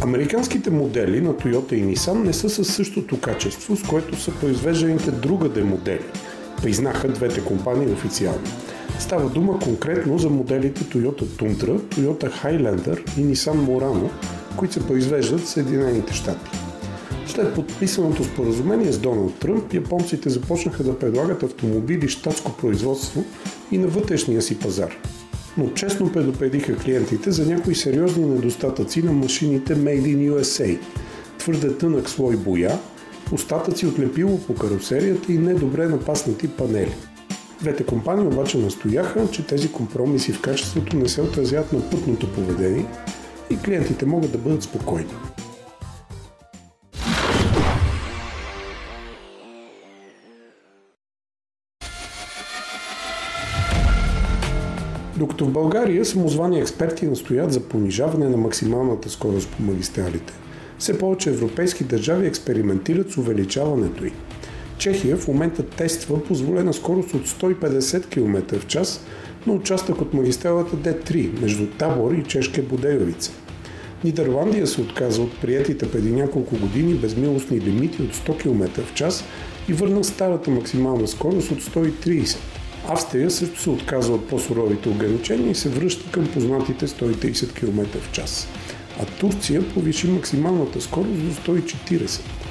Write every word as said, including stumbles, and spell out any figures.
Американските модели на Toyota и Nissan не са със същото качество, с което са произвежданите другаде модели, признаха двете компании официално. Става дума конкретно за моделите Toyota Tundra, Toyota Highlander и Nissan Murano, които се произвеждат в Съединените щати. След подписаното споразумение с Доналд Тръмп, японците започнаха да предлагат автомобили щатско производство и на вътрешния си пазар. Но честно предупредиха клиентите за някои сериозни недостатъци на машините Made in ю ес ей, твърде тънък слой боя, остатъци от лепило по карусерията и недобре напаснати панели. Двете компании обаче настояха, че тези компромиси в качеството не се отразяват на пътното поведение и клиентите могат да бъдат спокойни. Докато в България самозвани експерти настоят за понижаване на максималната скорост по магистралите, все повече европейски държави експериментират с увеличаването й. Чехия в момента тества позволена скорост от сто и петдесет километра в час на участък от магистралата Д три между Табор и Чешка Будејовица. Нидерландия се отказа от приетите преди няколко години безмилостни лимити от сто километра в час и върна старата максимална скорост от сто и тридесет. Австрия също се отказа от по-суровите ограничения и се връща към познатите сто и тридесет километра в час. А Турция повиши максималната скорост до сто и четиридесет.